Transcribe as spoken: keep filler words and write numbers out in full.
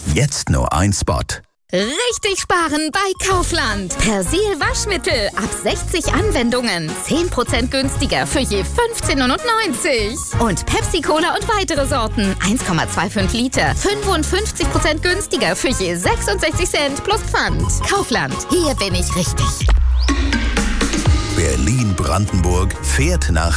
Jetzt nur ein Spot. Richtig sparen bei Kaufland. Persil Waschmittel ab sechzig Anwendungen. zehn Prozent günstiger für je fünfzehn neunundneunzig. Und Pepsi Cola und weitere Sorten. eins Komma fünfundzwanzig Liter. fünfundfünfzig Prozent günstiger für je sechsundsechzig Cent plus Pfand. Kaufland. Hier bin ich richtig. Berlin-Brandenburg fährt nach